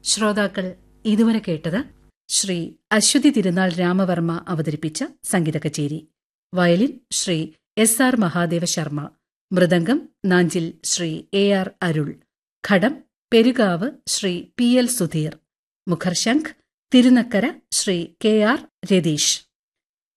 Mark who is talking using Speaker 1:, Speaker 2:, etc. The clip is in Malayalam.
Speaker 1: ശ്രോതാക്കൾ ഇതുവരെ കേട്ടത് ശ്രീ അശ്വതി തിരുനാൾ രാമവർമ്മ അവതരിപ്പിച്ച സംഗീത കച്ചേരി. Violin Shri SR Mahadeva Sharma, mridangam Nanjil Shri AR അരുൾ, ഘടം പെരുകാവ് ശ്രീ PL സുധീർ, മുഖർശംഖ് തിരുനക്കര ശ്രീ KR രതീഷ്.